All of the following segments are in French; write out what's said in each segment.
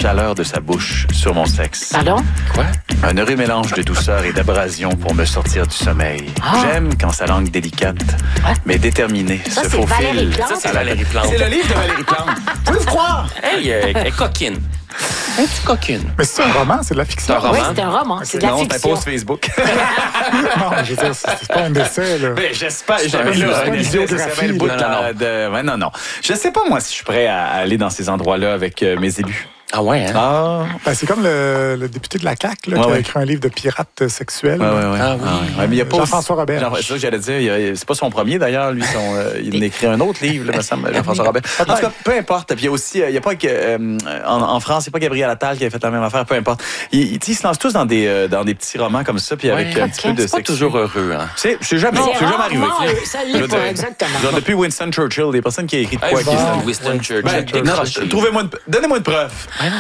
chaleur de sa bouche sur mon sexe. Pardon? Quoi? Un heureux mélange de douceur et d'abrasion pour me sortir du sommeil. J'aime quand sa langue délicate, mais déterminée, Ça, se c'est Valérie faufile. Plante. Ça, c'est Valérie Plante. C'est le livre de Valérie Plante. Pouvez-vous croire? Hey, elle est coquine. Un petit coquine. Mais c'est un roman, c'est de la fiction. C'est un roman. Oui, c'est un roman. C'est de la Non, c'est un fiction. post Facebook. Non, je veux dire, c'est pas un essai, là. Ben, j'espère. C'est J'avais pas un une essai, ça biographie, serait le bout là. Ouais, non. Je sais pas, moi, si je suis prêt à aller dans ces endroits-là avec mes élus. Ah ouais, hein? Ah. Ben, c'est comme le député de la CAQ là, qui a Ouais. écrit un livre de pirates sexuels. Ouais. Ah oui. Ouais, mais il y a pas Jean-François Robert. C'est ça que j'allais dire. C'est pas son premier, d'ailleurs. Lui, il en a écrit un autre livre, là, me semble, Jean-François Robert. En tout cas, peu importe. Puis il y a aussi, il y a pas en France, c'est pas Gabriel Attal qui a fait la même affaire. Peu importe. Ils se lancent tous dans des petits romans comme ça, puis avec un petit peu de C'est pas sexe. toujours heureux, hein? C'est jamais arrivé. Ça Je l'est veux pas, dire, exactement. genre, depuis Winston Churchill, des personnes qui ont écrit de Hey, quoi qui Winston Churchill, Ben, décroché. Donnez-moi une preuve.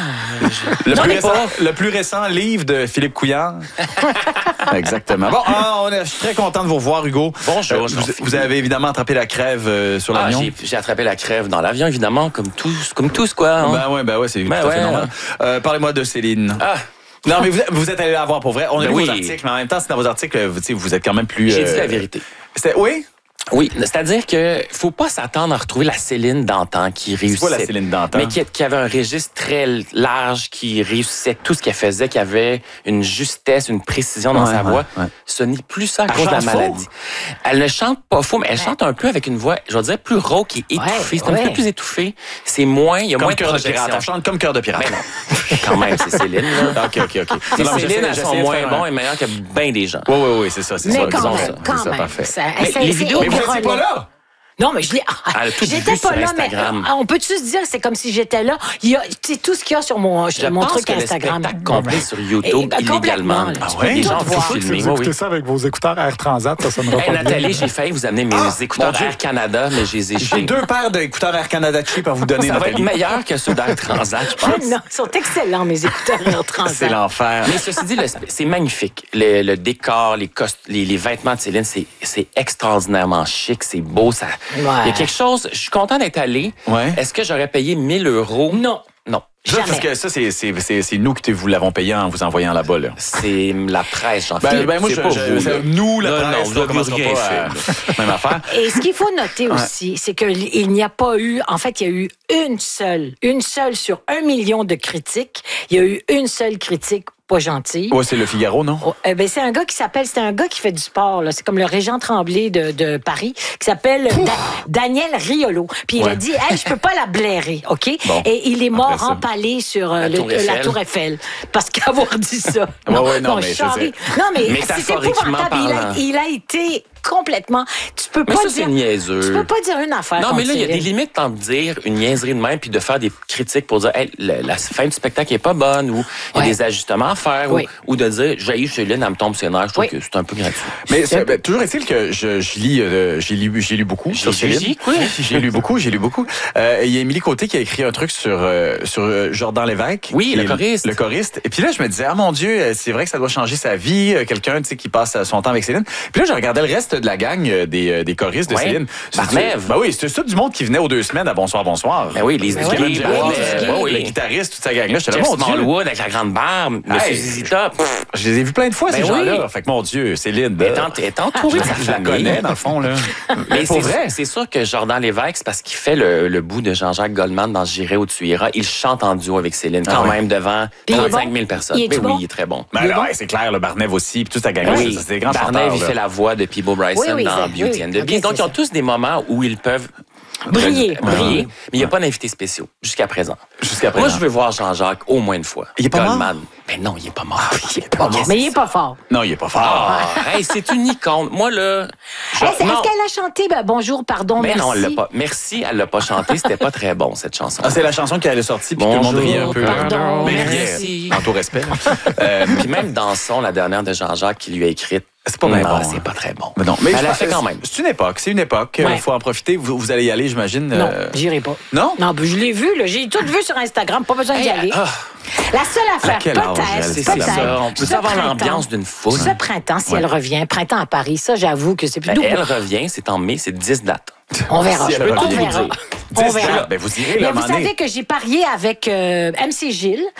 Le plus récent livre de Philippe Couillard. Exactement. Bon, je suis très content de vous revoir, Hugo. Bonjour. Vous avez évidemment attrapé la crève sur Ah, l'avion. j'ai attrapé la crève dans l'avion, évidemment, comme tous, quoi. Hein? Ben ouais, c'est tout à fait ouais, normal. Parlez-moi de Céline. Ah, Non, mais vous êtes allé la voir pour vrai. On a Ben lu oui. vos articles, mais en même temps, c'est dans vos articles, vous êtes quand même plus... j'ai dit la vérité. Oui? Oui, c'est-à-dire que faut pas s'attendre à retrouver la Céline d'antan qui C'est réussissait. quoi la Céline d'antan? Mais qui avait un registre très large, qui réussissait tout ce qu'elle faisait, qui avait une justesse, une précision dans sa voix. Ouais. Ce n'est plus ça à Elle cause de la chante faux? maladie. Elle ne chante pas faux, mais elle chante un peu avec une voix, je vais dire, plus rauque et étouffée. C'est un peu plus étouffé. C'est moins, il y a moins Comme de Cœur de projection. pirate. Elle chante comme Cœur de pirate. Ben non. Quand même, c'est Céline, là. OK. C'est Non, mais Céline, elles sont j'essaie de moins faire bons et meilleurs que bien des gens. Oui, c'est ça. Mais ça, quand disons même, ça. quand C'est ça, même. parfait. Mais les vidéos- Mais vous n'étiez pas là? Non, mais je l'ai. Elle a tout J'étais vu pas sur là, Instagram. mais on peut-tu se dire que c'est comme si j'étais là? Il y a tout ce qu'il y a sur mon Je truc pense que Instagram. le spectacle complet sur YouTube, Et, illégalement. complètement, là. Ah Tu ouais? peux Les tout gens voir. font Si filmer. vous Oui, écoutez oui. ça avec vos écouteurs Air Transat, ça sonnera Hey, pas Nathalie, bien. j'ai failli vous amener mes écouteurs mon Dieu. Air Canada, mais je les ai J'ai jetés. 2 paires d'écouteurs Air Canada cheap à vous donner, Ça va être Nathalie. meilleur que ceux d'Air Transat, je pense. Non, ils sont excellents, mes écouteurs Air Transat. C'est l'enfer. Mais ceci dit, c'est magnifique. Le décor, les vêtements de Céline, c'est extraordinairement chic, c'est beau. Ça, il y a quelque chose. Je suis content d'être allé. Ouais. Est-ce que j'aurais payé 1 000 €? Non. Non. Ça, parce que ça, c'est nous qui vous l'avons payé en vous envoyant là-bas. Là. C'est la presse, Jean-Philippe. Ben, moi, c'est pas vous, là. nous, la Non, presse, non, vous on avez commencera rien pas fait, même affaire. Et ce qu'il faut noter aussi, c'est qu'il n'y a pas eu, en fait, il y a eu une seule sur 1 million de critiques, il y a eu une seule critique pas gentille. Ouais, c'est le Figaro, non? Oh, c'est un gars c'est un gars qui fait du sport, là. C'est comme le Régent Tremblay de Paris, qui s'appelle Daniel Riolo. Puis il a dit, hey, je peux pas la blairer, OK? Bon, Et il est mort après ça. empalé sur La Tour Eiffel. la Tour Eiffel. Parce qu'avoir dit ça. Ouais, non, mais je je sais. charrie. Non, mais c'est Métaphoriquement épouvantable. parlant. Il a été complètement... Tu peux Mais pas ça, dire... c'est niaiseux. Tu peux pas dire une affaire Non, contre mais là, il y a des Céline. limites entre dire une niaiserie de même puis de faire des critiques pour dire hey, la fin du spectacle est pas bonne ou il y a Ouais. des ajustements à faire Oui. ou de dire j'ai eu Céline, elle me tombe sur les nerfs. Je trouve Oui. que c'est un peu gratuit. Mais toujours est-il que j'ai lu beaucoup sur Céline. J'ai lu beaucoup. Il y a Émilie Côté qui a écrit un truc sur Jordan Lévesque. Oui, qui le est choriste. Le choriste. Et puis là, je me disais, ah mon Dieu, c'est vrai que ça doit changer sa vie. Quelqu'un, tu sais, qui passe son temps avec Céline. Puis là, je regardais le reste de la gang des choristes de Ouais. Céline. Barnève. Ben oui, c'était tout du monde qui venait aux 2 semaines à Bonsoir. Ben oui, les Kevin Duguay, Gérard, oui. le guitariste, toute sa gang-là. J'étais là, Jeff mon Dieu. Smallwood avec la grande barbe, Monsieur Hey. Zizi Top. Je les ai vus plein de fois, Ben ces gens-là. oui. Fait que mon Dieu, Céline. Elle est entourée de sa Je la famille. connais, dans le fond, là. Mais pour vrai. c'est sûr que Jordan Lévesque, c'est parce qu'il fait le bout de Jean-Jacques Goldman dans J'irai où tu iras. Il chante en duo avec Céline, quand même devant Puis il est 35 bon? 000 personnes. Il est-tu Ben oui, bon? il est très bon. Ben là, ouais, c'est clair, le Barnève aussi, puis toute sa gang. Oui, C'est des grands Barnève, chanteurs. il là. fait la voix de Peebo Bryson Oui, dans c'est- Beauty oui, and the ok, Beast. Donc, c'est ils ont ça. tous des moments où ils peuvent Briller. Mais il n'y a pas d'invités spéciaux jusqu'à présent. Jusqu'à Moi, présent. je veux voir Jean-Jacques au moins une fois. Il est pas mort? Goldman. Mais non, il est pas mort. Il est pas mort. Mais il est pas fort. Non, il est pas fort. Ah, hey, c'est une icône. Moi, là... Est-ce non. qu'elle a chanté Bonjour, pardon, Mais merci? non, elle l'a pas. Merci, elle l'a pas chanté. C'était pas très bon, cette chanson. Ah, c'est la chanson qui est sortie, puis tout le monde Bonjour, riait un peu. pardon, Mais merci. en tout respect. Puis même Danson, la dernière de Jean-Jacques qui lui a écrite, C'est pas bien non, bon, c'est hein. pas très bon. Mais non, Mais je elle a pense- fait quand même. C'est une époque, Il Ouais. faut en profiter. Vous allez y aller, j'imagine. Non, j'irai pas. Non? Non, je l'ai vu, là. J'ai tout vu sur Instagram. Pas besoin d'y aller. La seule affaire, quel âge, peut-être, elle? C'est peut-être. ça. On peut ce savoir printemps- l'ambiance d'une foule. Ce printemps, si elle revient, printemps à Paris, ça, j'avoue que c'est plus doux. Elle revient, c'est en mai, c'est 10 dates. On verra. Si elle On revient. verra. On 10 verra. dates. Ben, vous irez, là, Mais à un vous moment donné. savez que j'ai parié avec MC Gilles.